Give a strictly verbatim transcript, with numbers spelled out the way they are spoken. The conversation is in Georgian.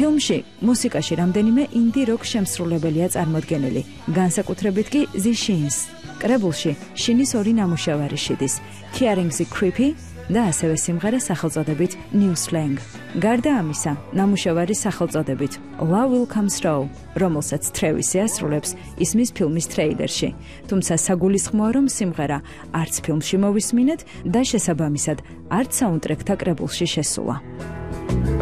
ფილმში მუსიკაში რამდენიმე ინდი როკ შემსრულებელია წარმოდგენილი, განსაკუთრებით კი The Shins. კრებულში შინის ორი ნამუშევარი შედის, Hearing the Creepy და ასევე სიმღერა სახელწოდებით New Slang. გარდა ამისა, ნამუშევარი სახელწოდებით Love Will Come Slow, რომელსაც Travis ასრულებს, ისმის ფილმის ტრეილერში. თუმცა საგულისხმოა, რომ სიმღერა არც ფილმში მოვისმინეთ და შესაბამისად არც საუნდტრეკთა კრებულში შესულა.